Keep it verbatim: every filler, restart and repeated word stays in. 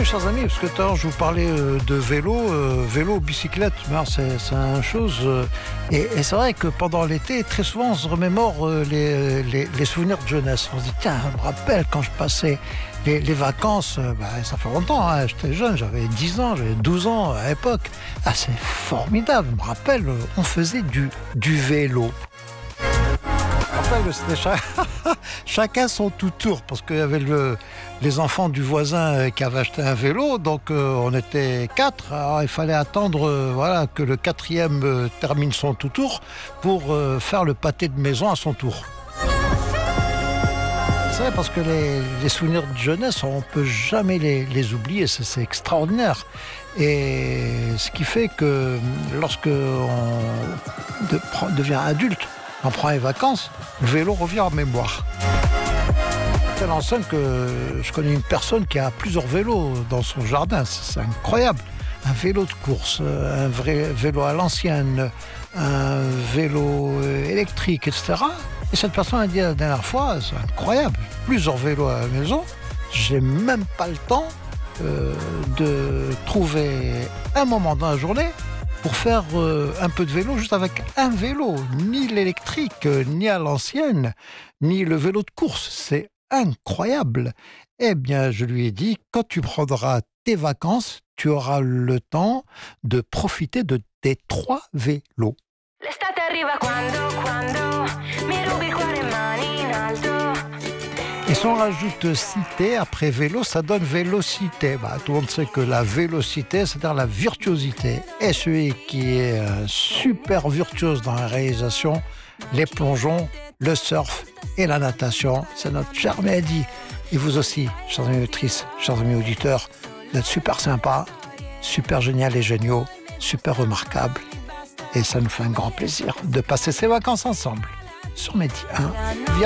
Oui, chers amis, parce que tout à l'heure je vous parlais euh, de vélo, euh, vélo, bicyclette, mais alors, c'est, c'est une chose. euh, et, et c'est vrai que pendant l'été, très souvent, on se remémore euh, les, les, les souvenirs de jeunesse. On se dit, tiens, je me rappelle quand je passais les, les vacances, euh, bah, ça fait longtemps, hein, j'étais jeune, j'avais dix ans, j'avais douze ans à l'époque. Ah, c'est formidable, je me rappelle, euh, on faisait du, du vélo. C'était cha- chacun son tout tour, parce qu'il y avait le, les enfants du voisin euh, qui avaient acheté un vélo, donc euh, on était quatre. Alors il fallait attendre euh, voilà, que le quatrième euh, termine son tout tour pour euh, faire le pâté de maison à son tour. C'est vrai, parce que les, les souvenirs de jeunesse, on ne peut jamais les, les oublier, c'est, c'est extraordinaire. Et ce qui fait que lorsque on de- devient adulte, on prend les vacances, le vélo revient en mémoire. Telle enseigne que je connais une personne qui a plusieurs vélos dans son jardin, c'est, c'est incroyable. Un vélo de course, un vrai vélo à l'ancienne, un vélo électrique, et cetera. Et cette personne a dit la dernière fois, c'est incroyable, plusieurs vélos à la maison, j'ai même pas le temps euh, de trouver un moment dans la journée pour faire euh, un peu de vélo juste avec un vélo, ni l'électrique, euh, ni à l'ancienne, ni le vélo de course. C'est incroyable. Eh bien, je lui ai dit, quand tu prendras tes vacances, tu auras le temps de profiter de tes trois vélos. L'estate arriva quando, quando mi rubi il cuore in mani in alto. Et si on rajoute cité après vélo, ça donne vélocité. Bah, tout le monde sait que la vélocité, c'est-à-dire la virtuosité. Et celui qui est euh, super virtuose dans la réalisation, les plongeons, le surf et la natation, c'est notre cher Mehdi. Et vous aussi, chers amis auditrices, chers amis auditeurs, vous êtes super sympas, super génial et géniaux, super remarquables. Et ça nous fait un grand plaisir de passer ces vacances ensemble sur Mehdi un.